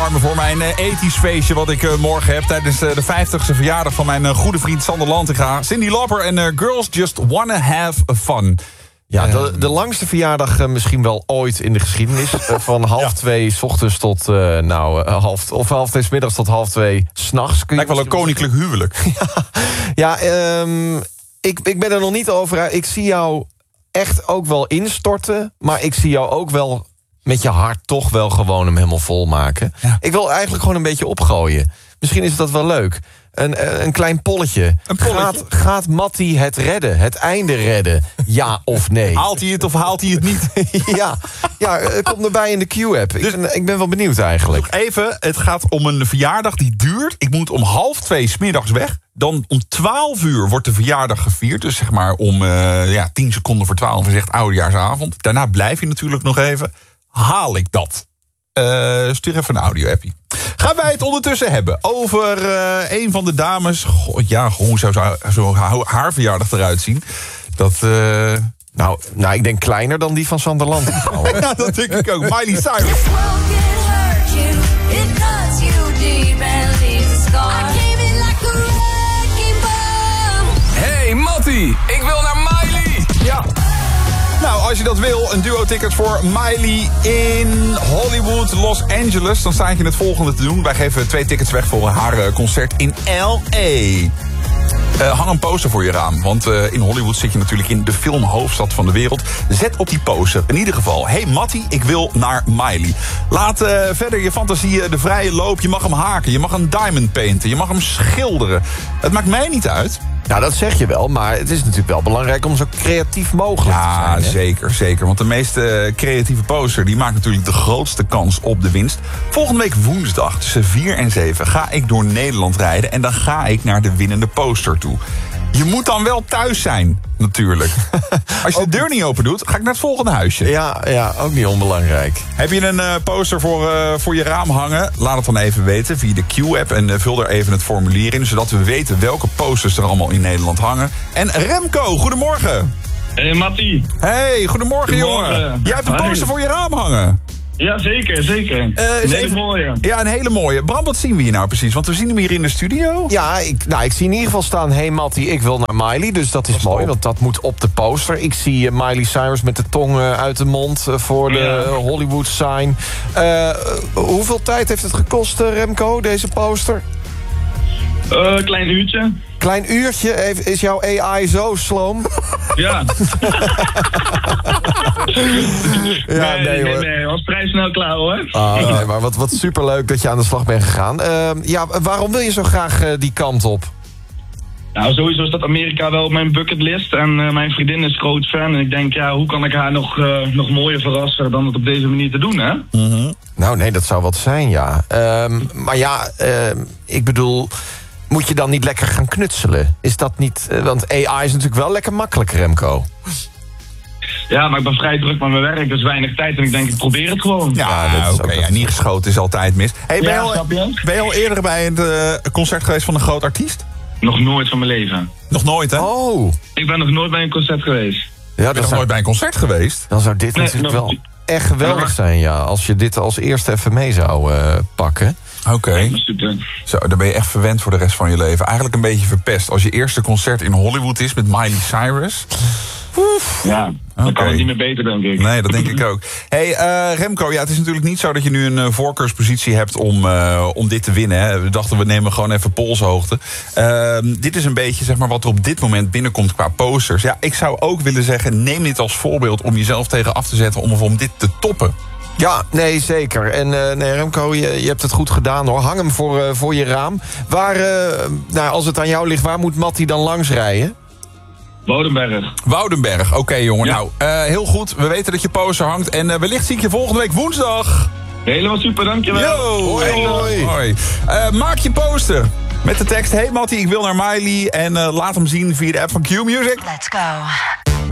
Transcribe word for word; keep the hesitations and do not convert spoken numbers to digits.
opwarmen voor mijn uh, ethisch feestje wat ik uh, morgen heb tijdens uh, de vijftigste verjaardag van mijn uh, goede vriend Sander Lantinga. Cyndi Lauper en uh, Girls Just Wanna Have Fun. Ja, de, de langste verjaardag uh, misschien wel ooit in de geschiedenis. Uh, van half ja. twee 's ochtends tot uh, nou, uh, half, of half twee 's middags tot half twee 's nachts. Lijkt wel een koninklijk huwelijk. ja, ja um, ik, ik ben er nog niet over. Ik zie jou echt ook wel instorten, maar ik zie jou ook wel met je hart toch wel gewoon hem helemaal vol maken. Ja. Ik wil eigenlijk gewoon een beetje opgooien. Misschien is dat wel leuk. Een, een klein polletje. Een polletje? Gaat, gaat Matty het redden? Het einde redden? Ja of nee? Haalt hij het of haalt hij het niet? ja, ja, komt erbij in de Q-app. Dus, ik, ben, ik ben wel benieuwd eigenlijk. Even, het gaat om een verjaardag die duurt. Ik moet om half twee 's middags weg. Dan om twaalf uur wordt de verjaardag gevierd. Dus zeg maar om uh, ja, tien seconden voor twaalf is echt oudejaarsavond. Daarna blijf je natuurlijk nog even. Haal ik dat? Uh, stuur even een audio-appie. Gaan wij het ondertussen hebben over uh, een van de dames. God, ja, hoe zou zo, zo haar verjaardag eruit zien? Dat, uh... nou, nou, ik denk kleiner dan die van Sander Lantinga. ja, dat denk ik ook. Miley Cyrus. Hey, Matty, ik wil naar Miley. Ja. Nou, als je dat wil, een duo-ticket voor Miley in Hollywood, Los Angeles. Dan staat je het volgende te doen. Wij geven twee tickets weg voor haar concert in L A. Uh, hang een poster voor je raam, want uh, in Hollywood zit je natuurlijk in de filmhoofdstad van de wereld. Zet op die poster in ieder geval: hey Matty, ik wil naar Miley. Laat uh, verder je fantasie de vrije loop. Je mag hem haken, je mag hem diamond painten, je mag hem schilderen. Het maakt mij niet uit. Nou, dat zeg je wel, maar het is natuurlijk wel belangrijk om zo creatief mogelijk ja, te zijn. Ja, zeker, zeker. Want de meest uh, creatieve poster die maakt natuurlijk de grootste kans op de winst. Volgende week woensdag tussen vier en zeven ga ik door Nederland rijden en dan ga ik naar de winnende poster toe. Je moet dan wel thuis zijn, natuurlijk. Als je de deur niet open doet, ga ik naar het volgende huisje. Ja, ja, ook niet onbelangrijk. Heb je een uh, poster voor, uh, voor je raam hangen? Laat het dan even weten via de Q-app en uh, vul er even het formulier in, zodat we weten welke posters er allemaal in Nederland hangen. En Remco, goedemorgen. Hey Matty. Hey, goedemorgen, goedemorgen. jongen. Jij hebt een poster hey. voor je raam hangen. Ja, zeker, zeker. Uh, een hele even, mooie. Ja, een hele mooie. Bram, wat zien we hier nou precies? Want we zien hem hier in de studio. Ja, ik, nou, ik zie in ieder geval staan: hey Matty, ik wil naar Miley. Dus dat is dat mooi, op. want dat moet op de poster. Ik zie uh, Miley Cyrus met de tong uh, uit de mond uh, voor de ja. Hollywood sign. Uh, hoeveel tijd heeft het gekost, uh, Remco, deze poster? Een uh, klein uurtje. Klein uurtje? Is jouw A I zo sloom? Ja. ja, nee, nee, nee, nee, was vrij snel klaar hoor. Ah, nee, maar wat, wat superleuk dat je aan de slag bent gegaan. Uh, ja, waarom wil je zo graag uh, die kant op? Nou, sowieso staat Amerika wel op mijn bucketlist. En uh, mijn vriendin is groot fan. En ik denk, ja, hoe kan ik haar nog, uh, nog mooier verrassen dan het op deze manier te doen, hè? Mm-hmm. Nou, nee, dat zou wat zijn, ja. Um, maar ja, uh, ik bedoel, moet je dan niet lekker gaan knutselen? Is dat niet... Uh, want A I is natuurlijk wel lekker makkelijk, Remco. Ja, maar ik ben vrij druk met mijn werk, dus weinig tijd. En ik denk, ik probeer het gewoon. Ja, ja oké. Okay, ja, niet geschoten is altijd mis. Hey, ben, ja, je al, ben je al eerder bij een uh, concert geweest van een groot artiest? Nog nooit van mijn leven. Nog nooit, hè? Oh. Ik ben nog nooit bij een concert geweest. Ja, ben je nog nooit bij een concert geweest? Dan zou dit nee, natuurlijk nog... wel echt geweldig zijn, ja. Als je dit als eerste even mee zou uh, pakken. Oké. Okay. Zo, dan ben je echt verwend voor de rest van je leven. Eigenlijk een beetje verpest. Als je eerste concert in Hollywood is met Miley Cyrus. Oef. Ja, dan okay. kan het niet meer beter, denk ik. Nee, dat denk ik ook. Hey, uh, Remco, ja, het is natuurlijk niet zo dat je nu een uh, voorkeurspositie hebt om, uh, om dit te winnen. Hè. We dachten, we nemen gewoon even polshoogte. Uh, dit is een beetje zeg maar, wat er op dit moment binnenkomt qua posters. Ja, ik zou ook willen zeggen, neem dit als voorbeeld om jezelf tegen af te zetten om, of om dit te toppen. Ja, nee, zeker. En uh, nee, Remco, je, je hebt het goed gedaan, hoor. Hang hem voor, uh, voor je raam. Waar, uh, nou, als het aan jou ligt, waar moet Matty dan langs rijden? Woudenberg. Woudenberg, oké okay, jongen. Ja. Nou, uh, heel goed. We weten dat je poster hangt. En uh, wellicht zie ik je volgende week woensdag. Helemaal super, dankjewel. Yo, hoi, hoi. hoi. Uh, maak je poster met de tekst: hey Matty, ik wil naar Miley. En uh, laat hem zien via de app van Q Music. Let's go.